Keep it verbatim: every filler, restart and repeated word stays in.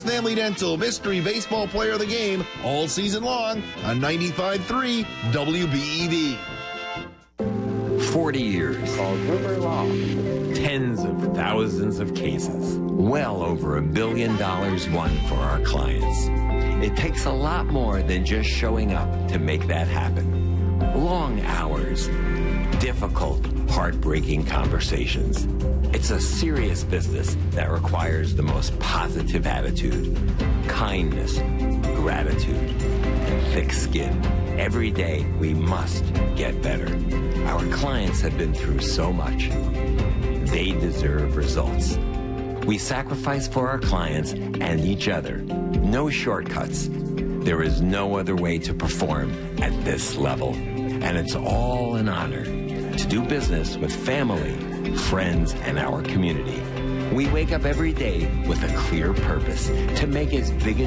Family Dental Mystery Baseball Player of the Game all season long on ninety-five point three W B E D. forty years. Called Rumor Law. Tens of thousands of cases. Well over a billion dollars won for our clients. It takes a lot more than just showing up to make that happen. Long hours. Difficult, heartbreaking conversations. It's a serious business that requires the most positive attitude, kindness, gratitude, and thick skin. Every day, we must get better. Our clients have been through so much. They deserve results. We sacrifice for our clients and each other. No shortcuts. There is no other way to perform at this level. And it's all an honor to do business with family, friends, and our community. We wake up every day with a clear purpose to make as big a